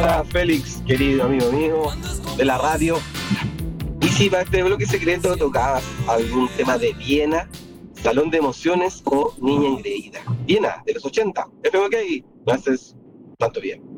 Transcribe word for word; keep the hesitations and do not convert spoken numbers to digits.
Hola Félix, querido amigo mío de la radio. Y si para este bloque secreto tocabas algún tema de Viena, Salón de Emociones o Niña Engreída. Viena, de los ochenta. F M K, lo haces tanto bien.